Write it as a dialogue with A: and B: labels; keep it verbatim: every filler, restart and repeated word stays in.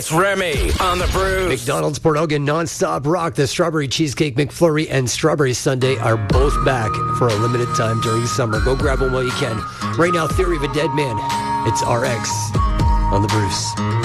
A: It's Remy on the Bruce.
B: McDonald's Port Elgin Non-Stop Rock, the Strawberry Cheesecake McFlurry and Strawberry Sundae are both back for a limited time during summer. Go grab one while you can. Right now, Theory of a Dead Man. It's R X on the Bruce.